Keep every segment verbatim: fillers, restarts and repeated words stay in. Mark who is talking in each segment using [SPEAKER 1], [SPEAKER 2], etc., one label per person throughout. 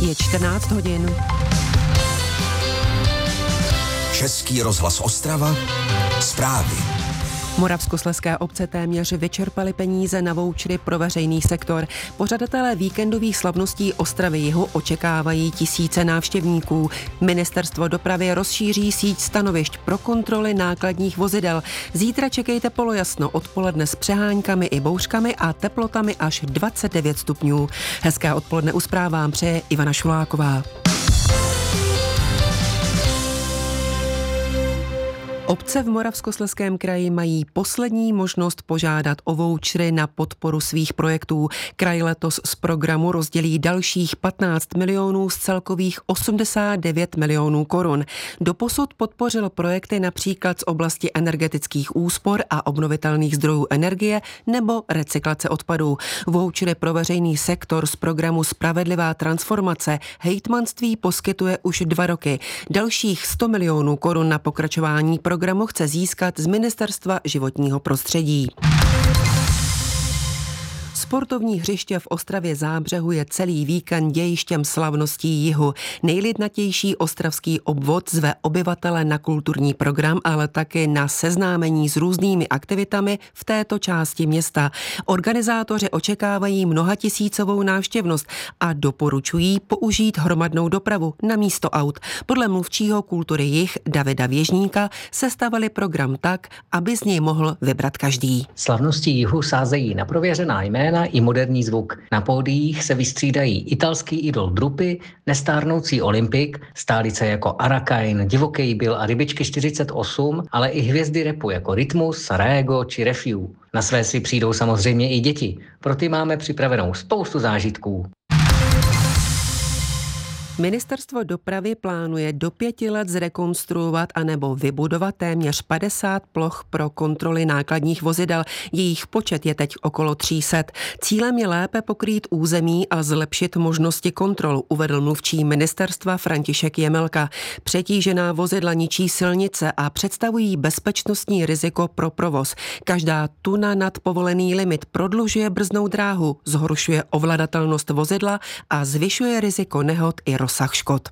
[SPEAKER 1] Je čtrnáct hodin.
[SPEAKER 2] Český rozhlas Ostrava. Zprávy.
[SPEAKER 1] Moravskoslezské obce téměř vyčerpaly peníze na vouchery pro veřejný sektor. Pořadatelé víkendových slavností Ostravy-Jihu očekávají tisíce návštěvníků. Ministerstvo dopravy rozšíří síť stanovišť pro kontroly nákladních vozidel. Zítra čekejte polojasno, odpoledne s přeháňkami i bouřkami a teplotami až dvacet devět stupňů. Hezké odpoledne u zpráv vám přeje Ivana Šuláková. Obce v Moravskoslezském kraji mají poslední možnost požádat o vouchery na podporu svých projektů. Kraj letos z programu rozdělí dalších patnáct milionů z celkových osmdesát devět milionů korun. Doposud podpořil projekty například z oblasti energetických úspor a obnovitelných zdrojů energie nebo recyklace odpadů. Vouchery pro veřejný sektor z programu Spravedlivá transformace hejtmanství poskytuje už dva roky. Dalších sto milionů korun na pokračování programu programu chce získat z Ministerstva životního prostředí. Sportovní hřiště v Ostravě Zábřehu je celý víkend dějištěm slavností Jihu. Nejlidnatější ostravský obvod zve obyvatele na kulturní program, ale taky na seznámení s různými aktivitami v této části města. Organizátoři očekávají mnohatisícovou návštěvnost a doporučují použít hromadnou dopravu na místo aut. Podle mluvčího kultury Jih Davida Věžníka sestavili program tak, aby z něj mohl vybrat každý.
[SPEAKER 3] Slavnosti Jihu sázejí na prověřená jména i moderní zvuk. Na pódiích se vystřídají italský idol Drupy, nestárnoucí Olympik, stálice jako Arakain, Divoký Bill a Rybičky čtyřicet osm, ale i hvězdy rapu jako Rytmus, Sarajevo či Refiu. Na své si přijdou samozřejmě i děti. Pro ty máme připravenou spoustu zážitků.
[SPEAKER 1] Ministerstvo dopravy plánuje do pěti let zrekonstruovat anebo vybudovat téměř padesát ploch pro kontroly nákladních vozidel. Jejich počet je teď okolo tří set. Cílem je lépe pokrýt území a zlepšit možnosti kontrol, uvedl mluvčí ministerstva František Jemelka. Přetížená vozidla ničí silnice a představují bezpečnostní riziko pro provoz. Každá tuna nad povolený limit prodlužuje brzdnou dráhu, zhoršuje ovladatelnost vozidla a zvyšuje riziko nehod i rozsah škod.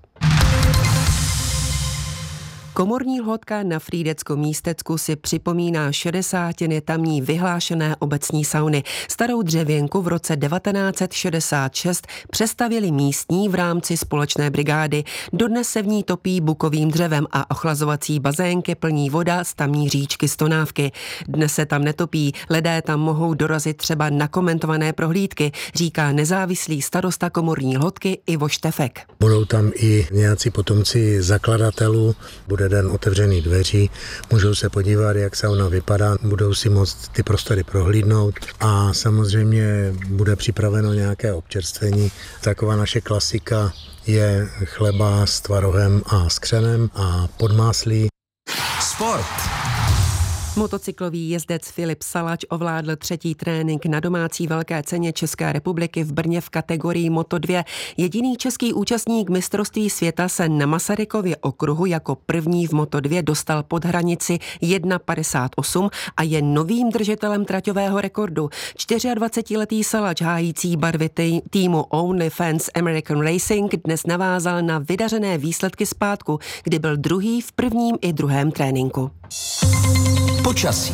[SPEAKER 1] Komorní lhotka na Frýdecko-Místecku si připomíná šedesátiny tamní vyhlášené obecní sauny. Starou dřevěnku v roce devatenáct set šedesát šest přestavěli místní v rámci společné brigády. Dodnes se v ní topí bukovým dřevem a ochlazovací bazénky plní voda z tamní říčky Stonávky. Dnes se tam netopí, lidé tam mohou dorazit třeba na komentované prohlídky, říká nezávislý starosta komorní lhotky Ivo Štefek.
[SPEAKER 4] Budou tam i nějací potomci zakladatelů, bude den otevřených dveří, můžou se podívat, jak sauna vypadá, budou si moct ty prostory prohlídnout a samozřejmě bude připraveno nějaké občerstvení. Taková naše klasika je chleba s tvarohem a s křenem a podmáslí.
[SPEAKER 2] Sport.
[SPEAKER 1] Motocyklový jezdec Filip Salač ovládl třetí trénink na domácí velké ceně České republiky v Brně v kategorii Moto dva. Jediný český účastník mistrovství světa se na Masarykově okruhu jako první v Moto dva dostal pod hranici jedna padesát osm a je novým držitelem traťového rekordu. dvacetičtyřletý Salač hájící barvy týmu Only Fans American Racing dnes navázal na vydařené výsledky zpátku, kdy byl druhý v prvním i druhém tréninku.
[SPEAKER 2] Počasí.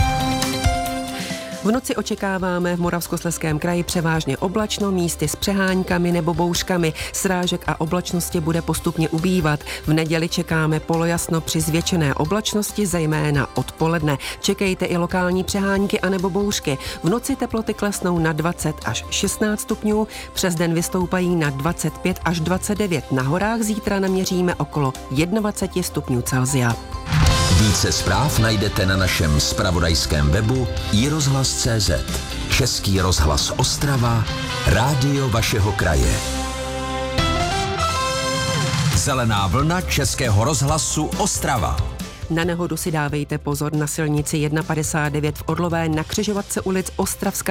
[SPEAKER 1] V noci očekáváme v Moravskoslezském kraji převážně oblačno, místy s přeháňkami nebo bouřkami. Srážek a oblačnosti bude postupně ubývat. V neděli čekáme polojasno při zvětšené oblačnosti, zejména odpoledne. Čekejte i lokální přehánky anebo bouřky. V noci teploty klesnou na dvacet až šestnáct stupňů, přes den vystoupají na dvacet pět až dvacet devět. Na horách zítra naměříme okolo dvacet jedna stupňů Celsia.
[SPEAKER 2] Více zpráv najdete na našem zpravodajském webu i rozhlas tečka cé zet. Český rozhlas Ostrava, rádio vašeho kraje. Zelená vlna Českého rozhlasu Ostrava.
[SPEAKER 1] Na nehodu si dávejte pozor na silnici jedna padesát devět v Orlové na křižovatce ulic Ostravská